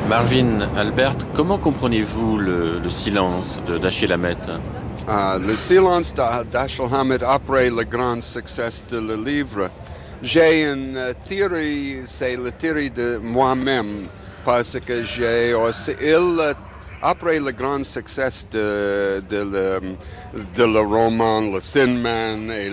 Marvin, Albert, comment comprenez-vous le silence de Dashiell Hammett? Le silence d'Dashiell Hammett après le grand succès de le livre. J'ai une théorie, c'est la théorie de moi-même, parce que j'ai aussi, après le grand succès de le roman Le Thin Man et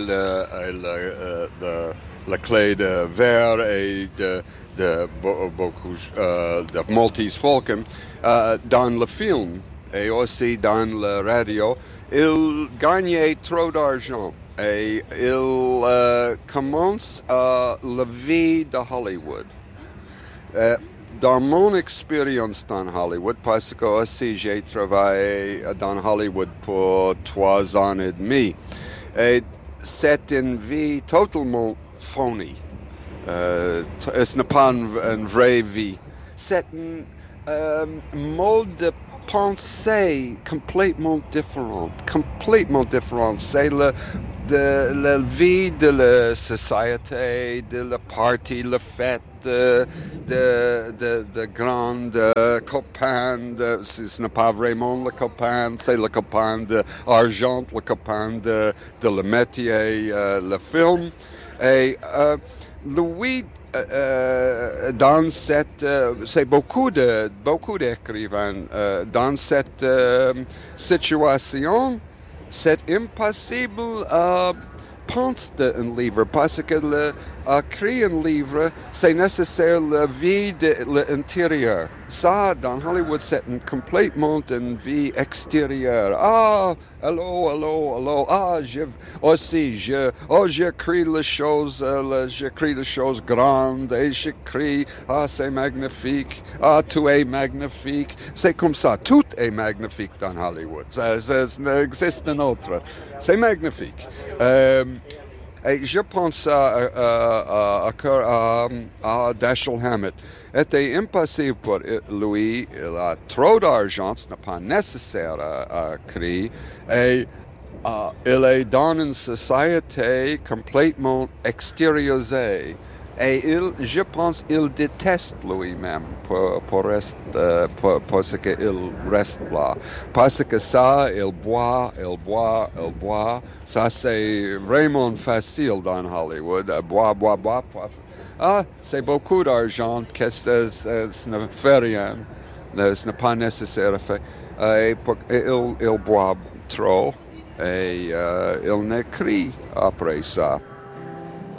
la clé de verre et beaucoup de Maltese Falcon, dans le film et aussi dans la radio, il gagnait trop d'argent et il commence la vie de Hollywood. Dans mon expérience dans Hollywood, parce que aussi j'ai travaillé dans Hollywood pour 3 ans et demi, et c'est une vie totalement phony. Ce n'est pas une vraie vie. C'est un mode de pensée complètement différent. C'est la vie de la société, de la partie, la fête, de grandes copains. Ce n'est pas vraiment le copain, c'est le copain d'argent, le copain de le métier, le film. Et Louis, dans cette, c'est beaucoup d'écrivains dans cette situation, c'est impossible penser un livre parce que créer un livre, c'est nécessaire la vie de l'intérieur. Ça, dans Hollywood, c'est complètement une vie extérieure. Ah, allô. Ah, j'écris les choses grandes et j'écris, ah, c'est magnifique. Ah, tout est magnifique. C'est comme ça. Tout est magnifique dans Hollywood. Ça n'existe un autre. C'est magnifique. Et je pense à Dashiell Hammett. C'était impossible pour lui. Il a trop d'argent, ce n'est pas nécessaire à créer. Et il est dans une société complètement extériorisée. Et je pense qu'il déteste lui-même parce qu'il reste là. Parce que ça, il boit. Ça, c'est vraiment facile dans Hollywood. Boire. Ah, c'est beaucoup d'argent, que ce ne fait rien. Ce n'est pas nécessaire à faire. Il boit trop et il n'écrit après ça.